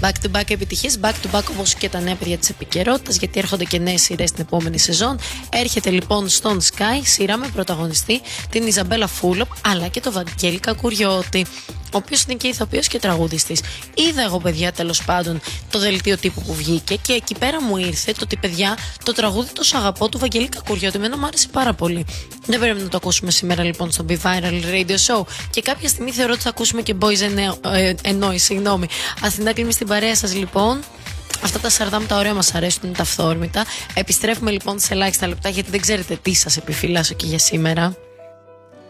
Back to back επιτυχίες, back to back όπως και τα νέα παιδιά της επικαιρότητας, γιατί έρχονται και νέες σειρές την επόμενη σεζόν. Έρχεται λοιπόν στον Sky σειρά με πρωταγωνιστή την Ιζαμπέλα Φούλοπ, αλλά και το Βαγγέλη Κακουριώτη, ο οποίος είναι και ηθοποιός και τραγουδιστής. Είδα εγώ, παιδιά, τέλος πάντων, το δελτίο τύπου που βγήκε και εκεί πέρα μου ήρθε το ότι, παιδιά, το τραγούδι «Τόσο αγαπώ» του Βαγγέλη Κακουριώτη εμένα μου άρεσε πάρα πολύ. Δεν πρέπει να το ακούσουμε σήμερα λοιπόν στο Be Viral Radio Show, και κάποια στιγμή θεωρώ ότι θα ακούσουμε και Boys Ennoy, συγγνώμη. Αθηνά Κλίμη στην παρέα σας λοιπόν. Αυτά τα σαρδάμ τα ωραία μας αρέσουν, είναι τα αυθόρμητα. Επιστρέφουμε λοιπόν σε ελάχιστα λεπτά, γιατί δεν ξέρετε τι σας επιφυλάσσω και για σήμερα.